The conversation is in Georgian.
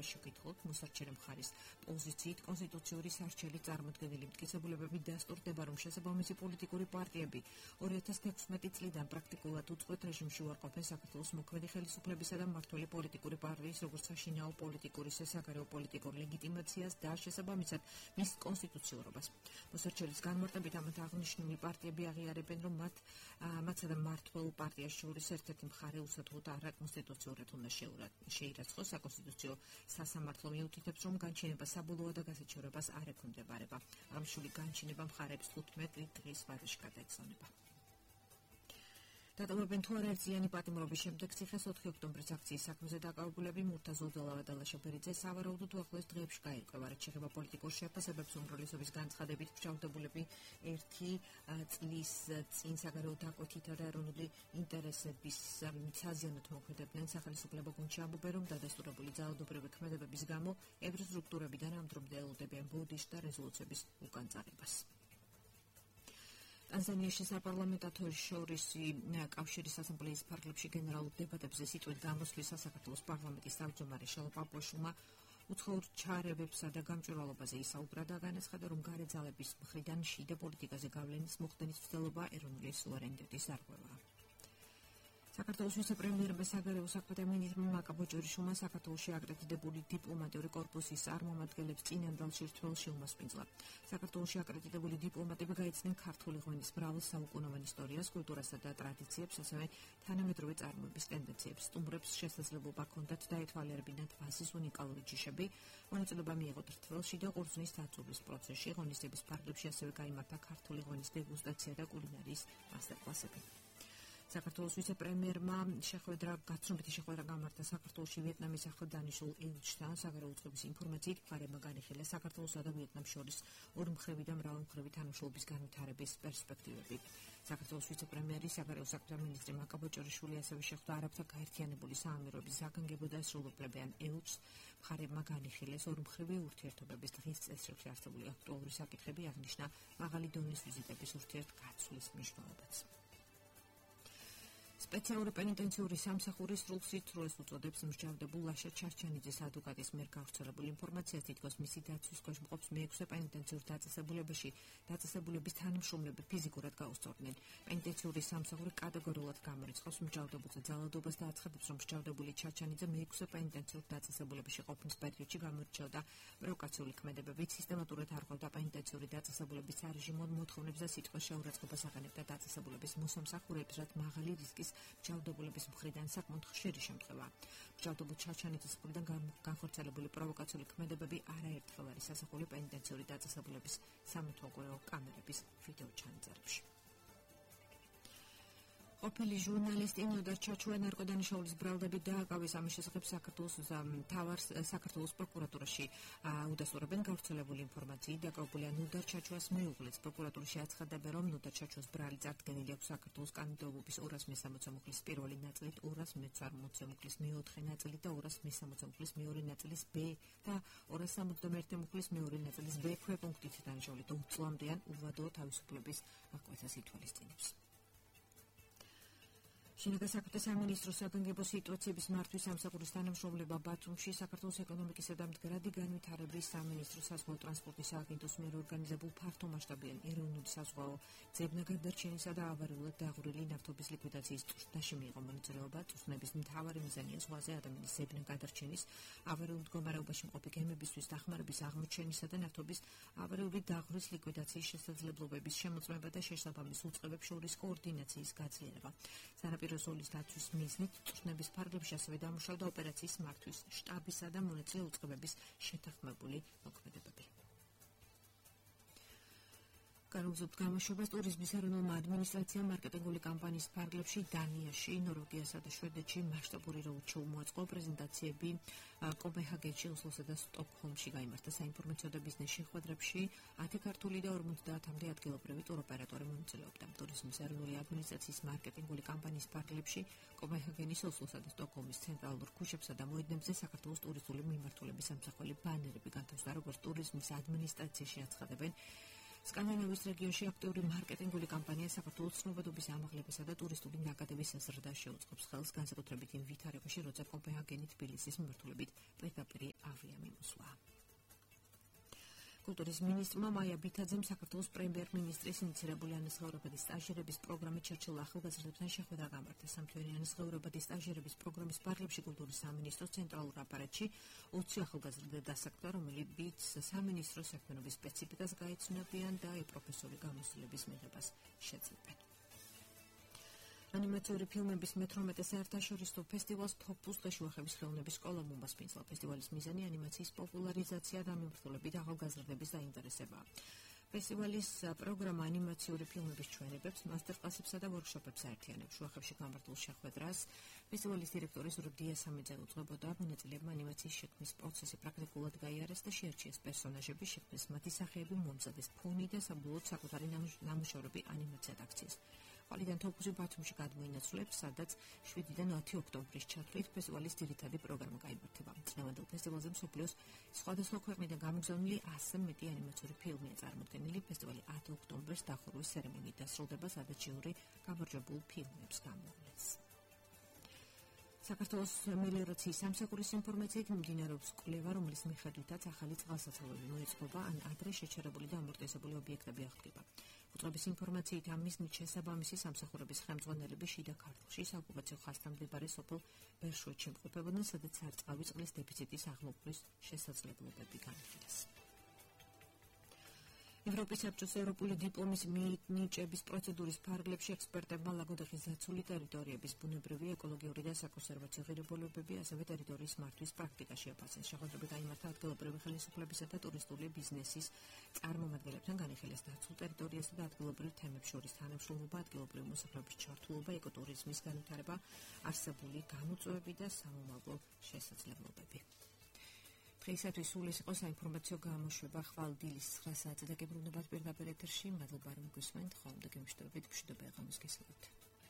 შეკითხულობთ მოსარჩენე მხარის პოზიციით კონსტიტუციური სარჩელი წარმოქმნილი მტკიცებულებები დასტურდება, რომ შესაბამისი პოლიტიკური პარტიები 2016 წლიდან პრაქტიკულად უწყვეტ რეჟიმში უარყოფენ საქართველოს მოქმედი ხელისუფლებისა და მმართველი პოლიტიკური პარტიის როგორც საშინაო პოლიტიკური საგარეო პოლიტიკურ ლეგიტიმაციას და შესაბამისად მის კონსტიტუციურობას. მოსარჩელის განმარტებით ამათ აღნიშნული პარტიები აღიარებენ, რომ მათსა და მმართველ პარტიას შორის ერთ-ერთი მხარე უსათხოვოდ არაკონსტიტუციურად უნდა შეირაცხოს. საკონსტიტუციო სასამართლო მიუთითებს, რომ განჩინება საბოლოო და გასაჩივრებას არ ექვემდებარება. აღნიშნული განჩინება მხარებს 15 დღის ვადაში გადაეცონება. დატოვებენ თუ არა ერთიანი პატიმრობის შემდეგ ციხეს 4 ოქტომბრის აქციის საქმეზე დაკავებულები მურთაზ ოდალავა და ლაშა ბერიძე სავარაუდოდ უახლოეს დღეებში გაირკვევა, რაც შეეხება პოლიტიკურ შეფასებებს უმრავლესობის განცხადებით მჟავდებულები 1 წლის წინ საგარეო დაკვეთითა და ეროვნული ინტერესების საზიანოდ მოქმედებდნენ სახელმწიფო გუნდში ამბობენ, რომ დადასტურებული ძალადობრივი ქმედებების გამო ევროსტრუქტურებიდან ამ დრომდე ელოდებიან ბოდიშ და რეზოლუციების უკან წარებას. ტანზანიაში საპარლამენტო შორისი კავშირის ასამბლეის ფარგლებში გენერალურ დებატებზე სიტყვით გამოსვლისა საქართველოს პარლამენტის თავმჯდომარე შალვა პაპუაშვილმა უცხოურ ჩარევებსა და გამჭვირვალობაზე ისაუბრა და განაცხადა, რომ გარე ძალების მხრიდან შიდა პოლიტიკაზე გავლენის მოხდენის მცდელობა ეროვნული სუვერენიტეტის დარღვევაა. საქართველოს ვიცე-პრემიერმა საგარეო საქმეთა მინისტრმა მაკა ბოჭორიშვილმა საქართველოში აკრედიტებული დიპლომატიური კორპუსის წარმომადგენლებს წინანდალში რთველში უმასპინძლა. საქართველოში აკრედიტებული დიპლომატები გაიცნენ ქართული ღვინის მრავალ საუკუნოვან ისტორიას, კულტურასა და ტრადიციებს, ასევე თანამედროვე წარმოების ტენდენციებს. სტუმრებს შესაძლებლობა ჰქონდათ დაეთვალიერებინათ ვაზის უნიკალური ჯიშები, მონაწილეობა მიიღოთ რთველში და ყურძნის დაწვების პროცესში. ღონისძიების ფარგლებში ასევე გაიმართა ქართული ღვინის დეგუსტაცია და კულინარიის მასტერკლასები. საქართველოს ვიცე-პრემიერმა გაცნობითი შეხვედრა გამართა საქართველოში ვიეტნამის ახლად დანიშნულ ელჩთან. საგარეო უწყების ინფორმაციით მხარეებმა განიხილა საქართველოსა და ვიეტნამს შორის ორმხრივი და მრავალმხრივი თანამშრომლობის განვითარების პერსპექტივები. საქართველოს ვიცე-პრემიერი საგარეო საქმეთა მინისტრი მაკა ბოჭორიშვილი ასევე შეხვდა არაბთა გაერთიანებული საამიროების საგანგებო და სრულუფლებიან ელჩს. მხარეებმა განიხილეს ორმხრივი ურთიერთობების დღის წესრიგში არსებული აქტუალური საკითხები, აღნიშნა მაღალი დონის ვიზიტების ურთიერთგაცვლის მნიშვნელობაც. სპეციალური პენიტენციური სამსახური სრულსიძრულეს უწოდებს მსჯავრდებულ ლაშა ჩარჩანიძის ადვოკატის მიერ გავრცელებულ ინფორმაციას, თითქოს მისი დაცვის ქვეშ მყოფს მე-6 პენიტენციურ დაწესებულების თანამშრომლები ფიზიკურად გაუსწორდნენ. პენიტენციური სამსახური კატეგორიულად გამორიცხავს მსჯავრდებულზე ძალადობას და აცხადებს, რომ მსჯავრდებული ჩარჩანიძე მე-6 პენიტენციურ დაწესებულებაში ყოფნის პერიოდში გამორჩეოდა პროვოკაციული ქმედებებით, სისტემატურად არღვევდა პენიტენციური დაწესებულების სარეჟიმო მოთხოვნებს და სიტყვის შეურაცხყოფას აყენებდა დაწესებულების მოსამსახურეებს, რაც მაღალი რისკის მსჯავრდებულების მხრიდან საკმაოდ ხშირი შემთხვევაა. მსჯავრდებულ ჩარჩანიძის მხრიდან განხორციელებული პროვოკაციული ქმედებები არაერთხელ არის ასახული პენიტენციური დაწესებულების სამეთვალყურეო კამერების ვიდეო ჩანაწერებში. ყოფილი ჟურნალისტი ნოდარ ჩაჩუა ნარკოდანიშაულის ბრალდებით დააკავეს. ამის შესახებ საქართველოს პროკურატურაში უდასტურებენ გავრცელებული ინფორმაციით. დაკავებულია ნოდარ ჩაჩუას მეუღლეც. პროკურატურაში აცხადებენ, რომ ნოდარ ჩაჩუას ბრალი წარდგენილი აქვს საქართველოს კანონმდებლობის 200 მოცემუხლის პირველი ნაწილით, 218 მოცემუხლის მეოთხე ნაწილით და 260 მოცემუხლის მეორე ნაწილის B და 271 მუხლის მეორე ნაწილის B ქვეპუნქტით დანიშნული და უწლამდეან უვადო თავისუფლების აღკვეთას ითვალისწინებს. შინაგან საქმეთა სამინისტროს საგანგებო სიტუაციების მართვის სამსახურის თანამშრომლობა ბათუმში საქართველოს ეკონომიკისა და მდგრადი განვითარების სამინისტროს საზღვაო ტრანსპორტის სააგენტოს მიერ ორგანიზებულ ფართომასშტაბიან ეროვნული საზღვაო ძებნა-გადარჩენისა და ავარიულად დაღურილი ნავთობის ლიკვიდაციის წვრთნაში მიიღო მონაწილეობა. წვრთნების მთავარი მიზანია ზღვაზე ადამიანის ძებნა-გადარჩენის, ავარიულ მდგომარეობაში მყოფი გემებისთვის დახმარების აღმოჩენისა და ნავთობის ავარიული დაღურის ლიკვიდაციის შესაძლებლობების შემოწმება და შესაბამის უწყებებს შორის კოორდინაციის გაძლიერება. სანაპიროს დაცვის მიზნით წვრთნების ფარგლებში ასევე დამუშავდა ოპერაციის მართვის შტაბისა და მონაწილე უწყებების შეთანხმებული მოქმედებები. განუგზობთ გამოშვებას ტურიზმის ეროვნულმა ადმინისტრაციამ მარკეტინგული კამპანიის ფარგლებში დანიაში, ნორვეგიასა და შვედეთში მასშტაბური როუდშოუ მოაწყო. პრეზენტაციები კოპენჰაგენში, ოსლოსა და სტოკჰოლმში გაიმართა. საინფორმაციო და ბიზნეს შეხვედრებში 10 ქართული და 50-მდე ადგილობრივი ტუროპერატორი მონაწილეობდა. ტურიზმის ეროვნული ადმინისტრაციის მარკეტინგული კამპანიის ფარგლებში კოპენჰაგენის, ოსლოსა და სტოკჰოლმის ცენტრალურ ქუჩებსა და მოედნებზე საქართველოს ტურისტული მიმართულების სამსახველი ბანერები განთავსდა, როგორც ტურიზმის ადმინისტრაციაში აცხადებენ. სკანდინავიის რეგიონში აქტიური მარკეტინგული კამპანია საქართველოს ცნობადობის ამაღლებისა და ტურისტული ნაკადების საზრდას შეუწყობს ხელს, განსაკუთრებით იმ ვითარებაში, როცა კოპენჰაგენი თბილისის მიმართულებით პირდაპირ კულტურის მინისტრმა მაია ბითაძემ საქართველოს პრემიერ-მინისტრის ინიციირებული ანაზღაურებადი სტაჟირების პროგრამით ჩერჩილ ახალგაზრდებთან შეხვედრა გამართა. სამთვიანი ანაზღაურებადი სტაჟირების პროგრამის პარალელში კულტურის სამინისტროს ცენტრალურ აპარატში 20 ახალგაზრდა დასაქმდა, რომლებიც სამინისტროს საქმიანობის სპეციფიკას გაეცნობიან და პროფესიული გამოცდილების მიღებას შეძლებენ. ანიმაციური ფილმების მე-18 საერთაშორისო ფესტივალს თოფუს დღეშუახების ხელოვნების სკოლა მომასპინძლა. ფესტივალის მიზანი ანიმაციის პოპულარიზაცია და მიმართულებით ახალგაზრდების დაინტერესებაა. ფესტივალის პროგრამა ანიმაციური ფილმების ჩვენებებს, მასტერკლასებსა და ვორქშოპებს აერთიანებს. შუახებში გამართულ შეხვედრას ფესტივალის დირექტორი ზურაბ დიასამიძე უძღვებოდა, მონაწილეებმა ანიმაციის შექმნის პროცესი პრაქტიკულად გაიარეს და შეარჩიეს პერსონაჟების შექმნის, მათი სახეები მომზადეს, ფონი და საბოლოოდ საკუთარი ნამუშევრები ანიმაციად აქციეს. ყალიდან თოფუზი ბათუმში გადმოინაცვლებს, სადაც 7-დან 10 ოქტომბრის ჩათვლით ფესტივალის ძირითადი პროგრამა გაიმართება. წინავანდელ ფესტივალზე მსოფლიოს სხვადასხვა ქვეყნიდან გამოგზავნილი 100-ზე მეტი ანიმაციური ფილმია წარმოდგენილი. ფესტივალი 10 ოქტომბერს დახურვის ცერემონიით დასრულდება, სადაც ჟიური გამარჯვებულ ფილმებს გამოვლენს. საქართველოს მელიორაციის სამსახურის ინფორმაციით მიმდინარეობს კვლევა, რომლის მიხედვითაც ახალი წყალსაცავები მოეწყობა ან ადრე შეჩერებული და ამორტიზებული ობიექტები აღდგება. უწყების ინფორმაციით ამ მიზნით შესაბამისი სამსახურების ხელმძღვანელები შიდა ქართლში საოკუპაციო ხაზთან მდებარე სოფელ ბერშვეთში იმყოფებოდნენ, სადაც სარწყავი წყლის დეფიციტის აღმოფხვის შესაძლებლობები განიხილეს. ევროპის საბჭოს ევროპული დიპლომის მინიჭების პროცედურის ფარგლებში ექსპერტებმა ლაგოდეხის დაცული ტერიტორიების ბუნებრივი, ეკოლოგიური და საკონსერვაციო ღირებულებები, ასევე ტერიტორიის მართვის პრაქტიკა შეაფასეს. შეხვედრები გაიმართა ადგილობრივი ხელისუფლებისა და ტურისტული ბიზნესის წარმომადგენლებთან, განიხილეს დაცულ ტერიტორიასა და ადგილობრივ თემებს შორის თანამშრომლობა, ადგილობრივი მოსახლეობის ჩართულობა, ეკოტურიზმის განვითარება, არსებული გამოწვევები და სამომავლო შესაძლებლობები. დღეისათვის სულ ეს იყო საინფორმაციო გამოშვება. ხვალ დილის 9 საათზე დაგებრუნებათ პირდაპირ ეთერში. მადლობა რომ გვისმენთ. ხოლმე გემშვიდობით, მშვიდობა ღამის გესალმებით.